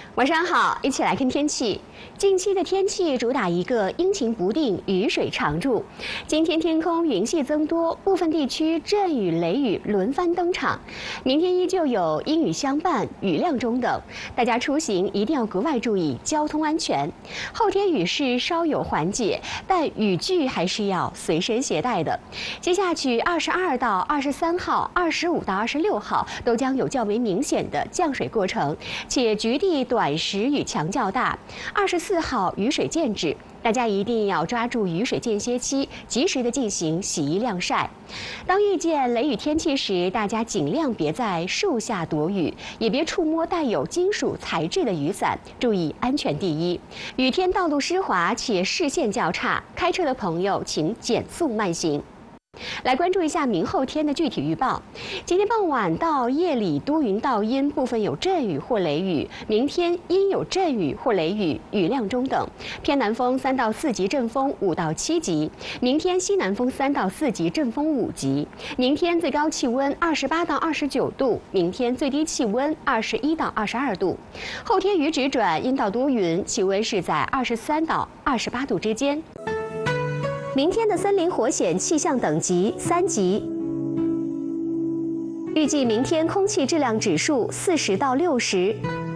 晚上好，一起来看天气。近期的天气主打一个阴晴不定，雨水常驻。今天天空云系增多，部分地区阵雨、雷雨轮番登场。明天依旧有阴雨相伴，雨量中等，大家出行一定要格外注意交通安全。后天雨势稍有缓解，但雨具还是要随身携带的。接下去22到23号、25到26号都将有较为明显的降水过程，且局地短时雨强较大。24号雨水渐止，大家一定要抓住雨水间歇期，及时的进行洗衣晾晒。当遇见雷雨天气时，大家尽量别在树下躲雨，也别触摸带有金属材质的雨伞，注意安全第一。雨天道路湿滑且视线较差，开车的朋友请减速慢行。来关注一下明后天的具体预报。今天傍晚到夜里多云到阴，部分有阵雨或雷雨。明天阴有阵雨或雷雨，雨量中等。偏南风3到4级，阵风5到7级。明天西南风3到4级，阵风5级。明天最高气温28到29度，明天最低气温21到22度。后天雨止转阴到多云，气温是在23到28度之间。明天的森林火险气象等级3级，预计明天空气质量指数40到60。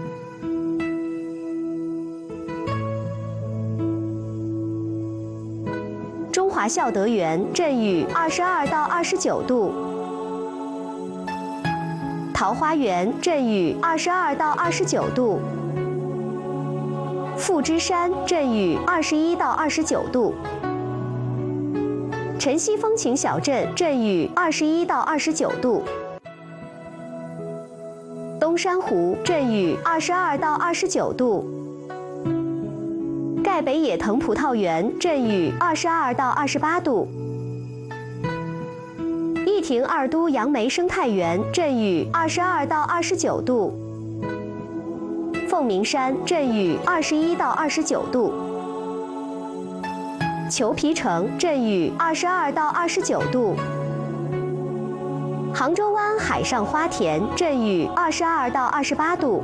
中华孝德园阵雨22到29度，桃花源阵雨22到29度，富之山阵雨21到29度。晨曦风情小镇阵雨21到29度，东山湖阵雨22到29度，盖北野藤葡萄园阵雨22到28度，义亭二都杨梅生态园阵雨22到29度，凤鸣山阵雨21到29度。裘皮城阵雨22到29度，杭州湾海上花田阵雨22到28度。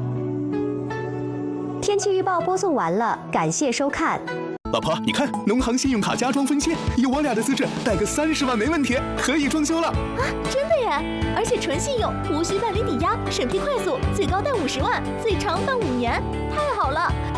天气预报播送完了，感谢收看。 老婆，你看，农行信用卡家装分期，以我俩的资质，贷个30万没问题，可以装修了。 啊，真的耶！而且纯信用，无需办理抵押，审批快速，最高贷50万，最长办5年，太好了！